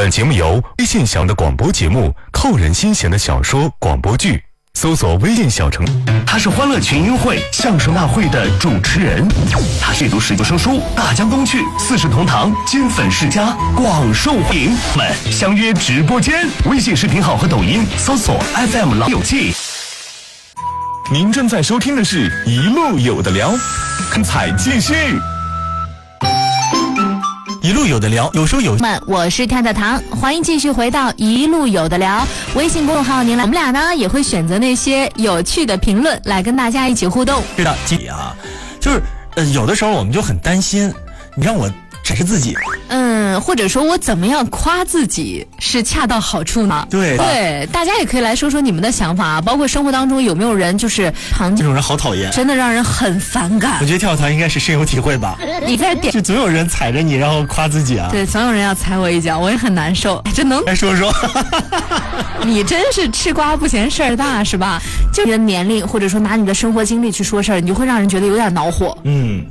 本节目由微信小的广播节目扣人心弦的小说广播剧，搜索微信小程。 他是欢乐群英会相声大会的主持人，他是阅读19生书，大江东去，40同堂，金粉世家，广受欢迎。们相约直播间，微信视频号和抖音搜索 FM 老友记。 您正在收听的是一路有的聊，精彩继续。 一路有的聊，有说有们，我是跳跳糖，欢迎继续回到一路有的聊微信公众号，您来，我们俩呢也会选择那些有趣的评论来跟大家一起互动。 是的，就是有的时候我们就很担心，你让我展示自己， 或者说我怎么样夸自己是恰到好处呢？ 对， 大家也可以来说说你们的想法啊，包括生活当中有没有人就是这种人好讨厌， 真的让人很反感。 我觉得跳跳糖应该是深有体会吧。 你在点是总有人踩着你然后夸自己啊。 对，总有人要踩我一脚，我也很难受。这能来说说你真是吃瓜不嫌事儿大是吧？就你的年龄或者说拿你的生活经历去说事儿，你就会让人觉得有点恼火。